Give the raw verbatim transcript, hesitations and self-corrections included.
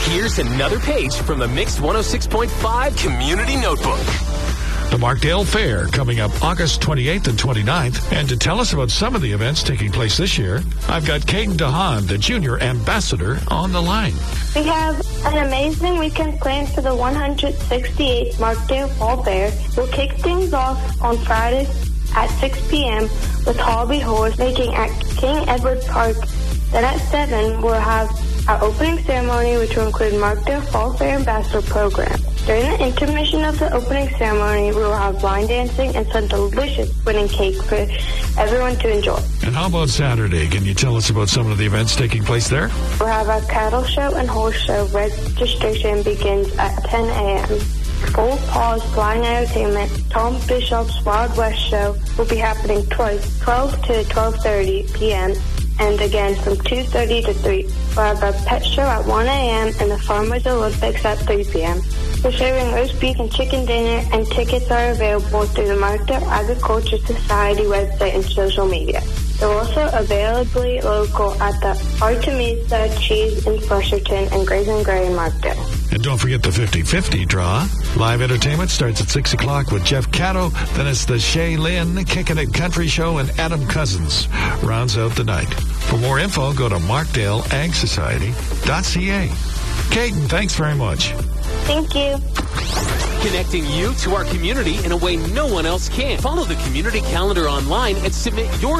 Here's another page from the Mix one oh six point five Community Notebook. The Markdale Fair coming up August twenty-eighth and twenty-ninth. And to tell us about some of the events taking place this year, I've got Caden DeHaan, the Junior Ambassador, on the line. We have an amazing weekend planned for the one hundred sixty-eighth Markdale Fall Fair. We'll kick things off on Friday at six p.m. with Hobby Horse making at King Edward Park. Then at seven, we'll have our opening ceremony, which will include Markdale Fall Fair Ambassador Program. During the intermission of the opening ceremony, we will have line dancing and some delicious pudding cake for everyone to enjoy. And how about Saturday? Can you tell us about some of the events taking place there? We'll have our cattle show and horse show. Registration begins at ten a.m. Full Paws Flying Entertainment, Tom Bishop's Wild West Show will be happening twice, twelve to twelve thirty p.m., and again from two thirty to three. We'll have our pet show at one a.m. and the Farmers Olympics at three p.m. We're serving roast beef and chicken dinner, and tickets are available through the Markdale Agriculture Society website and social media. They're also available local at the Artemisa Cheese in Flusherton and Grays and Gray in Markdale. And don't forget the fifty-fifty draw. Live entertainment starts at six o'clock with Jeff Cato. Then it's the Shay Lynn Kickin' It Country Show, and Adam Cousins rounds out the night. For more info, go to markdale ag society dot c a. Caden, thanks very much. Thank you. Connecting you to our community in a way no one else can. Follow the community calendar online and submit your